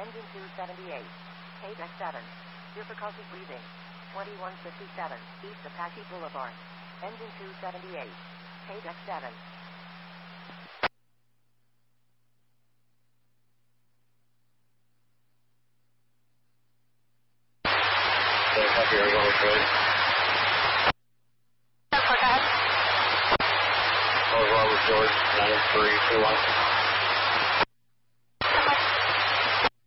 Engine 278. KDEX 7. Difficulty breathing. 2157. East Apache Boulevard. Engine 278. KDEX 7. Copy, are you going good? Go ahead. Robert George, 9321.